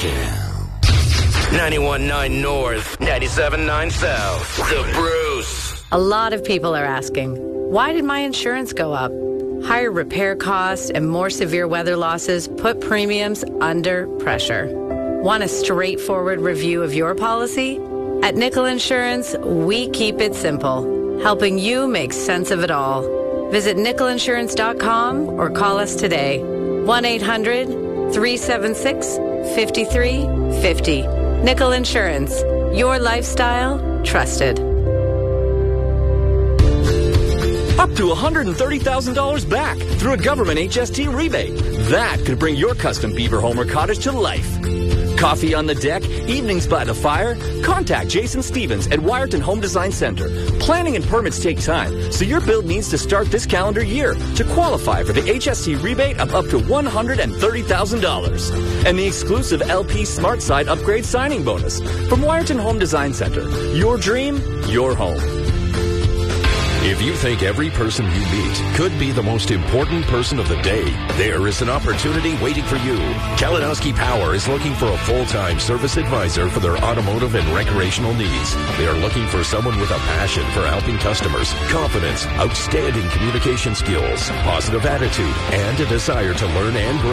91.9 North, 97.9 South. The Bruce. A lot of people are asking, why did my insurance go up? Higher repair costs and more severe weather losses put premiums under pressure. Want a straightforward review of your policy? At Nickel Insurance, we keep it simple, helping you make sense of it all. Visit nickelinsurance.com or call us today. 1-800-376-5350. Nickel Insurance, your lifestyle trusted. Up to $130,000 back through a government HST rebate. That could bring your custom beaver home or cottage to life. Coffee on the deck, evenings by the fire? Contact Jason Stevens at Wyerton Home Design Center. Planning and permits take time, so your build needs to start this calendar year to qualify for the HST rebate of up to $130,000. And the exclusive LP Smart Side upgrade signing bonus from Wyerton Home Design Center. Your dream, your home. If you think every person you meet could be the most important person of the day, there is an opportunity waiting for you. Kalinowski Power is looking for a full-time service advisor for their automotive and recreational needs. They are looking for someone with a passion for helping customers, confidence, outstanding communication skills, positive attitude, and a desire to learn and grow.